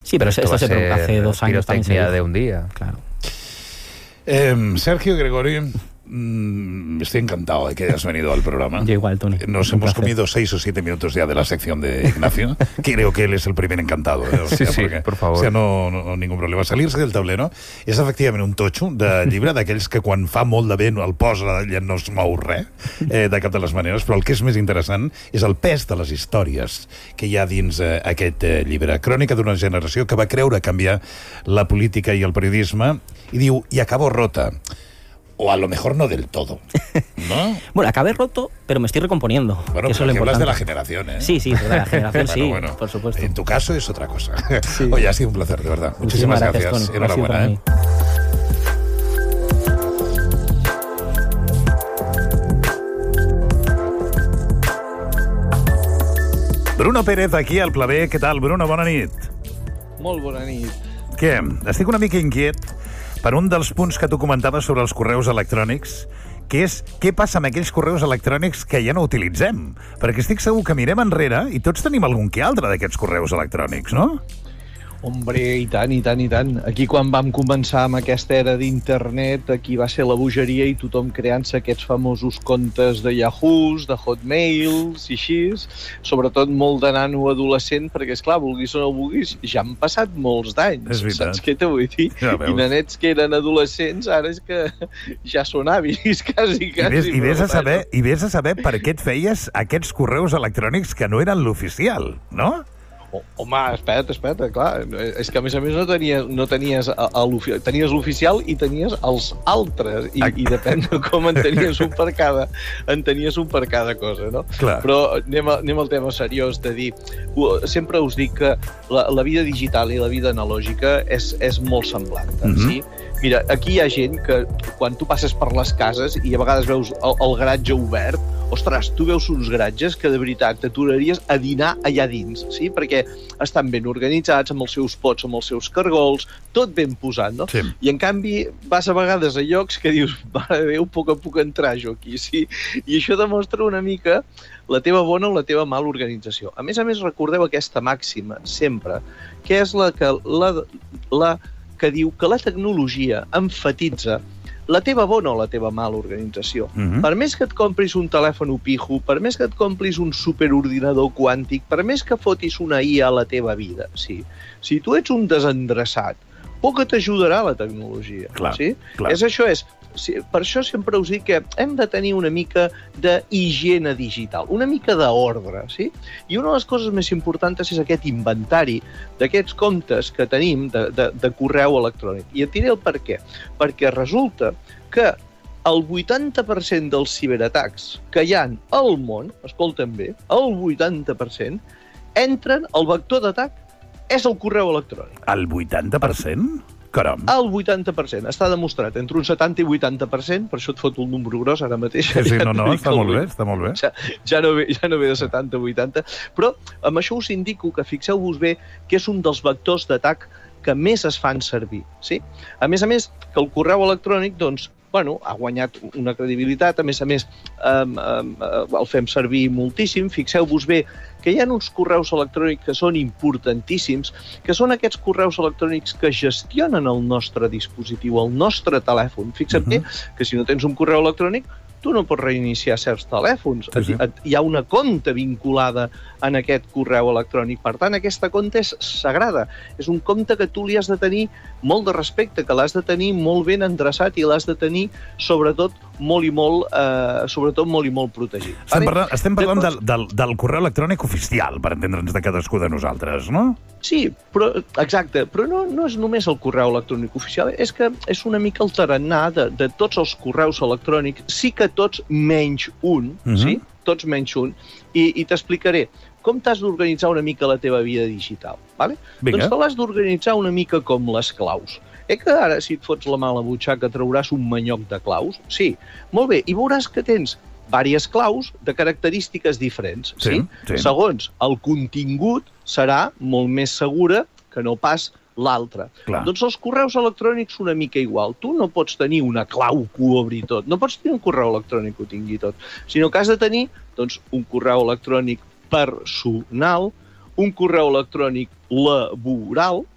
Sí, pero esto se produjo hace 2 años. Pirotecnia de un día. Claro. Sergio, Gregorio, estoy encantado de que hayas venido al programa. Yo igual, Tony. Nos hemos comido 6 o 7 minutos ya de la sección de Ignacio. Creo que él es el primer encantado. Sí, por favor. O sea, no ningún problema. Salirse del tablero és efectivament un totxo de llibre d'aquells que quan fa molt de vent el posa i no es mou res, de cap de les maneres, però el que és més interessant és el pes de les històries que hi ha dins aquest llibre. Crònica d'una generació que va creure canviar la política i el periodisme i diu, y acabó rota. O a lo mejor no del todo, ¿no? Bueno, acabé roto, pero me estoy recomponiendo. Bueno, pero aquí hablas de la generación, ¿eh? Sí, de la generación, sí, bueno, por supuesto. En tu caso es otra cosa. Sí. Oye, ha sido un placer, de verdad. Muchísimas gracias. Tony. Enhorabuena, ¿eh? Bruno Pérez, aquí al Clavé. Què tal, Bruno? Bona nit. Molt bona nit. Què? Estic una mica inquiet per un dels punts que tu comentaves sobre els correus electrònics, que és què passa amb aquells correus electrònics que ja no utilitzem. Perquè estic segur que mirem enrere i tots tenim algun que altre d'aquests correus electrònics, no? Hombre, i tant, i tant, i tant. Aquí quan vam començar amb aquesta era d'internet, aquí va ser la bogeria i tothom creant-se aquests famosos comptes de Yahoos, de Hotmails i així, sobretot molt de nano adolescent, perquè, esclar, vulguis o no vulguis, ja han passat molts d'anys. És veritat. Saps què te vull dir? Ja I nenets que eren adolescents, ara és que ja són avis, quasi. I vés a saber per què et feies aquests correus electrònics que no eren l'oficial, no? Home, espera't, clar. És que, a més, no tenies l'oficial. Tenies l'oficial i tenies els altres. I depèn de com en tenies un per cada cosa, no? Clar. Però anem al tema seriós de dir... Sempre us dic que la vida digital i la vida analògica és molt semblant, sí? Mira, aquí hi ha gent que quan tu passes per les cases i a vegades veus el garatge obert, ostres, tu veus uns garatges que de veritat t'aturaries a dinar allà dins, sí? Perquè estan ben organitzats, amb els seus pots, amb els seus cargols, tot ben posat, no? Sí. I en canvi vas a vegades a llocs que dius, mare de Déu, poc a poc entrar jo aquí, sí? I això demostra una mica la teva bona o la teva mala organització. A més, recordeu aquesta màxima, sempre, que és la que diu que la tecnologia emfatitza la teva bona o la teva mala organització. Per més que et compris un telèfon pijo, per més que et compris un superordinador quàntic, per més que fotis una IA a la teva vida, sí. Si tu ets un desendreçat, poc t'ajudarà la tecnologia. Clar, sí? clar. Per això sempre us dic que hem de tenir una mica d'higiene digital, una mica d'ordre, sí? I una de les coses més importants és aquest inventari d'aquests comptes que tenim de correu electrònic. I et diré el per què. Perquè resulta que el 80% dels ciberatacs que hi ha al món, escolta'm bé, el 80% entren, el vector d'atac és el correu electrònic. El 80%? Caram. El 80%. Està demostrat entre un 70 i 80%, per això et foto el número gros ara mateix. Sí, no, està molt bé. Ja no ve de 70 a 80, però amb això us indico que fixeu-vos bé que és un dels vectors d'atac que més es fan servir, sí? A més, que el correu electrònic, doncs, ha guanyat una credibilitat, a més, el fem servir moltíssim. Fixeu-vos bé que hi ha uns correus electrònics que són importantíssims, que són aquests correus electrònics que gestionen el nostre dispositiu, el nostre telèfon. Fixa't bé que si no tens un correu electrònic, tu no pots reiniciar certs telèfons. Sí. Hi ha una compta vinculada en aquest correu electrònic. Per tant, aquesta compta és sagrada. És un compte que tu li has de tenir molt de respecte, que l'has de tenir molt ben endreçat i l'has de tenir, sobretot, molt i molt protegit. Estem parlant del correu electrònic oficial, per entendre'ns de cadascú de nosaltres, no? Sí, exacte, però no és només el correu electrònic oficial, és que és una mica el tarannà de tots els correus electrònics, sí que tots menys un, sí? Tots menys un, i t'explicaré com t'has d'organitzar una mica la teva vida digital, vale? Doncs te l'has d'organitzar una mica com les claus. Que ara, si et fots la mà a la butxaca, trauràs un manyoc de claus? Sí, molt bé, i veuràs que tens diverses claus de característiques diferents, sí? Segons el contingut serà molt més segura que no pas l'altra. Doncs els correus electrònics una mica igual. Tu no pots tenir una clau que ho obri tot, no pots tenir un correu electrònic que ho tingui tot, sinó que has de tenir un correu electrònic personal, un correu electrònic laboral,